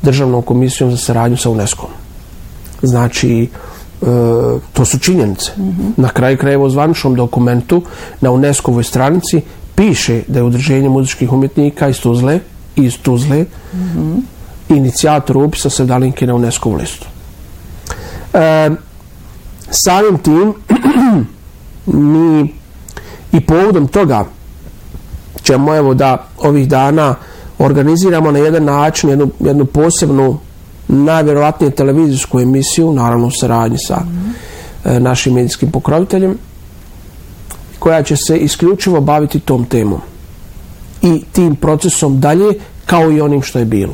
Državnom komisijom za saradnju sa UNESCO-om. Znači, to su činjenice. Na kraju krajeva u zvaničnom dokumentu na UNESCO-ovoj stranici piše da je Udruženje muzičkih umjetnika iz Tuzle inicijator upisa Sevdalinke na UNESCO-ovu listu. Samim tim mi i povodom toga ćemo evo da ovih dana organiziramo na jedan način jednu posebnu, najvjerovatnije televizijsku emisiju, naravno u saradnji sa našim medijskim pokroviteljem, koja će se isključivo baviti tom temom i tim procesom dalje, kao i onim što je bilo.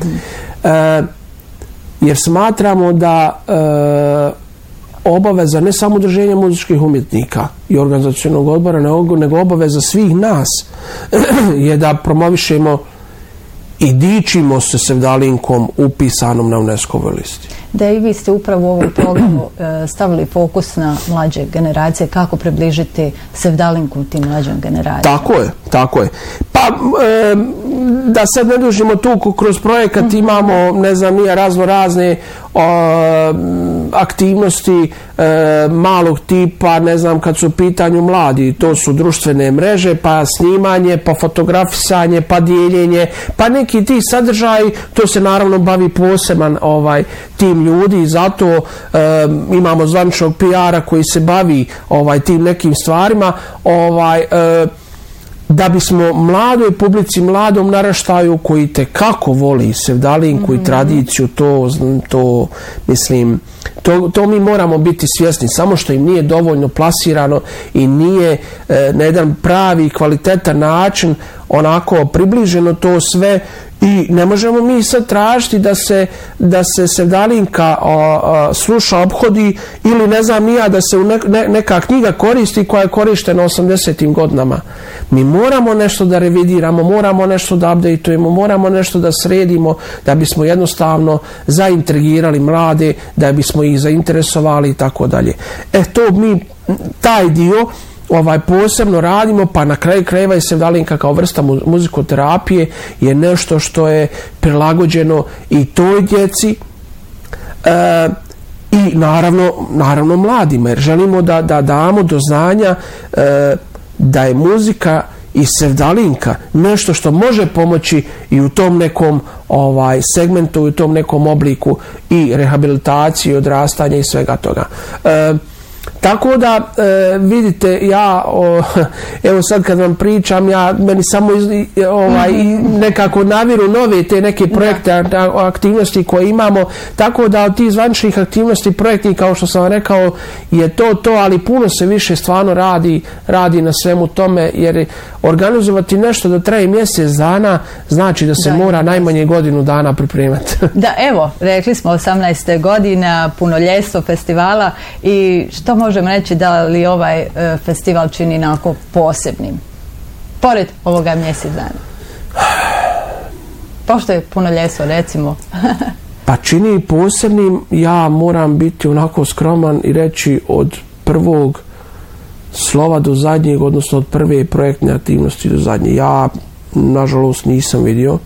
Jer smatramo da obaveza ne samo Udruženja muzičkih umjetnika i organizacionog odbora, nego obaveza svih nas je da promovišemo i dičimo se Sevdalinkom upisanom na UNESCO-ovoj listi. Da, i vi ste upravo u ovom programu stavili fokus na mlađe generacije, kako približiti Sevdalinku tim mlađim generacijama. Tako je. Pa, da sad ne dužimo tu, kroz projekat imamo, ne znam, razne aktivnosti malog tipa, ne znam, kad su u pitanju mladi, to su društvene mreže, pa snimanje, pa fotografisanje, pa dijeljenje, pa neki ti sadržaji, to se naravno bavi poseban tim ljudi i zato imamo zvaničnog PR-a koji se bavi tim nekim stvarima, da bismo mladoj publici, mladom naraštaju koji tekako voli Sevdalinku i tradiciju, to mislim, to mi moramo biti svjesni, samo što im nije dovoljno plasirano i nije na jedan pravi, kvalitetan način onako približeno to sve. I ne možemo mi sad tražiti da se Sevdalinka sluša, ophodi ili ne znam nija da se neka knjiga koristi koja je korištena u 80. godinama. Mi moramo nešto da revidiramo, moramo nešto da updateujemo, moramo nešto da sredimo da bismo jednostavno zaintrigirali mlade, da bismo ih zainteresovali i tako dalje. To mi taj dio posebno radimo, pa na kraju krajeva i Sevdalinka kao vrsta muzikoterapije je nešto što je prilagođeno i toj djeci i naravno mladima, jer želimo da damo do znanja da je muzika i Sevdalinka nešto što može pomoći i u tom nekom segmentu, u tom nekom obliku i rehabilitacije, odrastanja i svega toga. Tako da, vidite, ja, evo sad kad vam pričam, meni samo nekako naviru nove te neke projekte, aktivnosti koje imamo, tako da od tih zvaničnih aktivnosti projektnih, kao što sam vam rekao, je to, ali puno se više stvarno radi na svemu tome, jer organizovati nešto da traje mjesec dana, znači da se mora najmanje godinu dana pripremati. Da, evo, rekli smo 18 godina, punoljetstvo festivala i što možemo reći da li ovaj festival čini onako posebnim? Pored ovoga mjesec dana. Pošto je punoljetstvo, recimo. Pa čini posebnim, ja moram biti onako skroman i reći od prvog slova do zadnjeg, odnosno od prve projektne aktivnosti do zadnje. Ja, nažalost, nisam vidio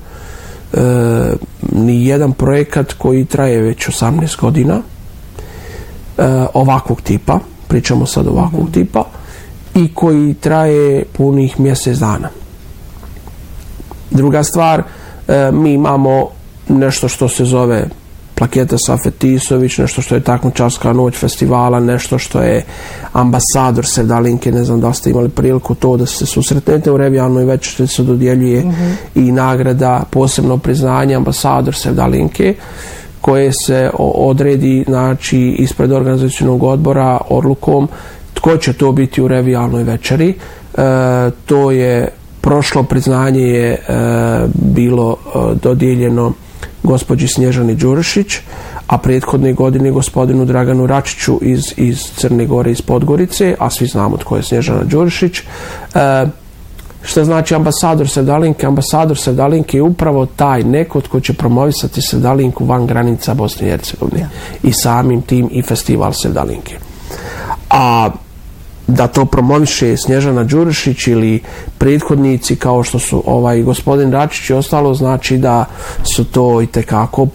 ni jedan projekat koji traje već 18 godina ovakvog tipa, pričamo sad ovakvog tipa, i koji traje punih mjesec dana. Druga stvar, mi imamo nešto što se zove Plaketa Safet Tisović, nešto što je takmičarska noć festivala, nešto što je ambasador Sevdalinke, ne znam da ste imali priliku to da se susretnete u revijalnoj večeri, se dodjeljuje i nagrada, posebno priznanje ambasador Sevdalinke, koje se odredi, znači, ispred organizacionog odbora odlukom tko će to biti u revijalnoj večeri. To je prošlo priznanje je bilo dodijeljeno gospođi Snježani Đurišić, a prethodne godine gospodinu Draganu Račiću iz Crne Gore, iz Podgorice, a svi znamo tko je Snježana Đurišić. Što znači ambasador Sevdalinke? Ambasador Sevdalinke je upravo taj neko tko će promovisati Sevdalinku van granica Bosne i Hercegovine i samim tim i festival Sevdalinke. A da to promoviše Snježana Đurišić ili prethodnici kao što su gospodin Račić i ostalo, znači da su to itekako